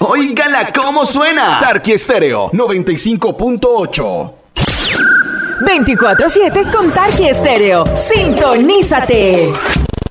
Óigala cómo suena. Tarqui Estéreo 95.8. 24/7 con Tarqui Estéreo. Sintonízate.